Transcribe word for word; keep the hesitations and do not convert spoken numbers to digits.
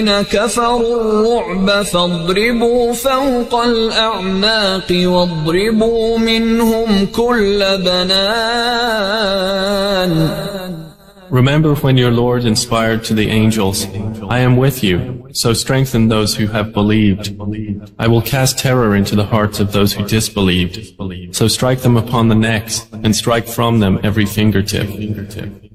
كفروا الرعب فاضربوا فوق الأعناق واضربوا منهم كل بنان. Remember when your Lord inspired to the angels, I am with you, so strengthen those who have believed. I will cast terror into the hearts of those who disbelieved, so strike them upon the necks and strike from them every fingertip.